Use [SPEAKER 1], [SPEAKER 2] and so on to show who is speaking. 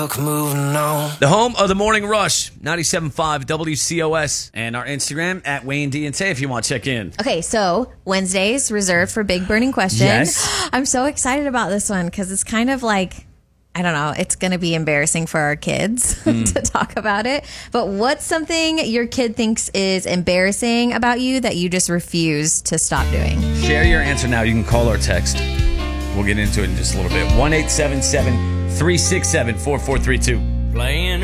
[SPEAKER 1] Moving on.
[SPEAKER 2] The home of the Morning Rush, 97.5 WCOS, and our Instagram at Wayne D and Tay if you want to check in.
[SPEAKER 3] Okay, so Wednesdays reserved for Big Burning Question.
[SPEAKER 2] Yes.
[SPEAKER 3] I'm so excited about this one because it's kind of like, I don't know, it's going to be embarrassing for our kids to talk about it. But what's something your kid thinks is embarrassing about you that you just refuse to stop doing?
[SPEAKER 2] Share your answer now. You can call or text. We'll get into it in just a little bit. 1-877-367-4432.
[SPEAKER 1] Playing